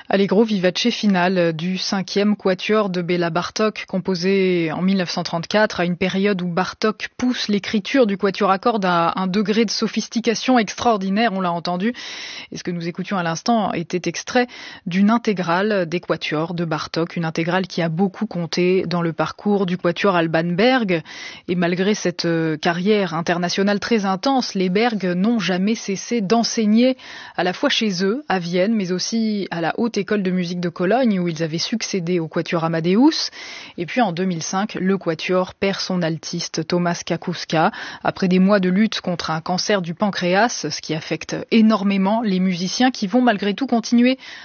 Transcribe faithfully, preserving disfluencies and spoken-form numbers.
Allegro vivace finale du cinquième quatuor de Béla Bartók, composé en mille neuf cent trente-quatre, à une période où Bartók pousse l'écriture du quatuor à cordes à un degré de sophistication extraordinaire, on l'a entendu. Et ce que nous écoutions à l'instant était extrait d'une intégrale des quatuors de Bartók, une intégrale qui a beaucoup compté dans le parcours du quatuor Alban Berg. Et malgré cette carrière internationale très intense, les Berg n'ont jamais cessé d'enseigner à la fois chez eux, à Vienne, mais aussi à la Haute École de musique de Cologne, où ils avaient succédé au quatuor Amadeus. Et puis en deux mille cinq, le quatuor perd son altiste Tomasz Kakuska, après des mois de lutte contre un cancer du pancréas, ce qui affecte énormément les musiciens qui vont malgré tout continuer